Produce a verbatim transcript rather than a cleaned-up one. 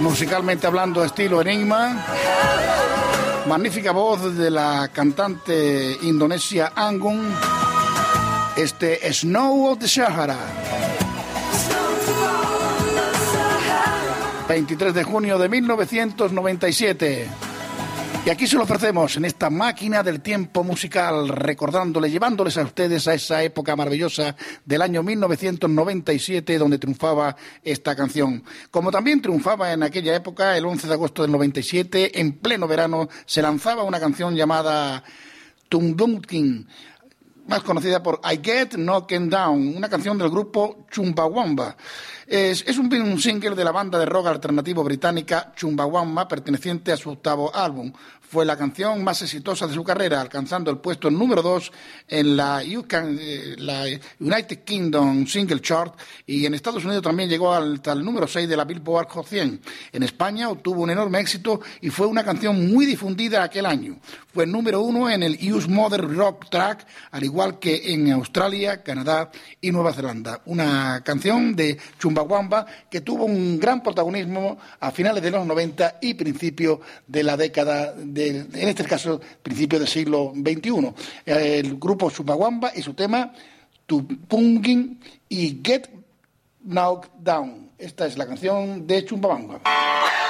musicalmente hablando, estilo Enigma. Magnífica voz de la cantante indonesia Anggun. Este Snow of the Sahara. veintitrés de junio de mil novecientos noventa y siete. Y aquí se lo ofrecemos en esta máquina del tiempo musical, recordándole, llevándoles a ustedes a esa época maravillosa del año mil novecientos noventa y siete, donde triunfaba esta canción. Como también triunfaba en aquella época, el once de agosto del noventa y siete, en pleno verano, se lanzaba una canción llamada Tundunkin, más conocida por I Get Knocked Down, una canción del grupo Chumbawamba. Es, es un, un single de la banda de rock alternativo británica Chumbawamba, perteneciente a su octavo álbum. Fue la canción más exitosa de su carrera, alcanzando el puesto número dos en la, U K, la United Kingdom Single Chart, y en Estados Unidos también llegó hasta el número seis de la Billboard Hot cien. En España obtuvo un enorme éxito y fue una canción muy difundida aquel año. Fue número uno en el U S Modern Rock Track, al igual que en Australia, Canadá y Nueva Zelanda. Una canción de Chumbawamba que tuvo un gran protagonismo a finales de los noventa y principio de la década de en este caso, principio del siglo veintiuno. El grupo Chumbawamba y su tema Tupungin y Get Knocked Down. Esta es la canción de Chumbawamba.